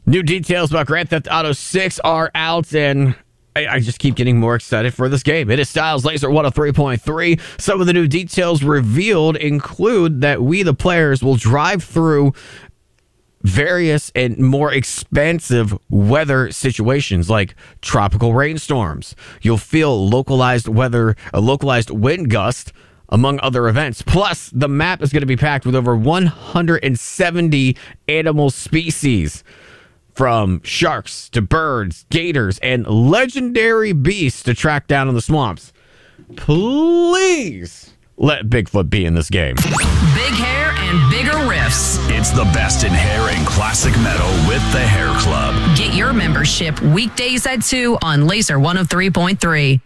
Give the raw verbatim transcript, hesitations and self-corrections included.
New details about Grand Theft Auto six are out, and I, I just keep getting more excited for this game. It is Styles Laser one oh three point three. Some of the new details revealed include that we, the players, will drive through various and more expansive weather situations like tropical rainstorms. You'll feel localized weather, a localized wind gust, among other events. Plus, the map is going to be packed with over one hundred seventy animal species, from sharks to birds, gators, and legendary beasts to track down in the swamps. Please let Bigfoot be in this game. Big hair and bigger riffs. It's the best in hair and classic metal with the Hair Club. Get your membership weekdays at two on Laser one oh three point three.